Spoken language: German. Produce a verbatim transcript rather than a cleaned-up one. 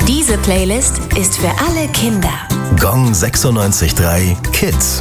Diese Playlist ist für alle Kinder. Gong sechsundneunzig Komma drei Kids.